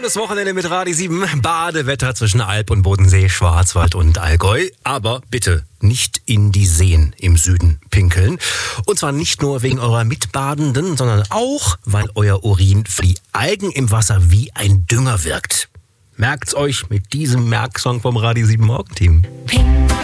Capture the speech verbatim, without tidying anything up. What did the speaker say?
Schönes Wochenende mit Radio sieben. Badewetter zwischen Alp und Bodensee, Schwarzwald und Allgäu. Aber bitte nicht in die Seen im Süden pinkeln. Und zwar nicht nur wegen eurer Mitbadenden, sondern auch, weil euer Urin für die Algen im Wasser wie ein Dünger wirkt. Merkt's euch mit diesem Merksong vom Radio sieben Morgenteam.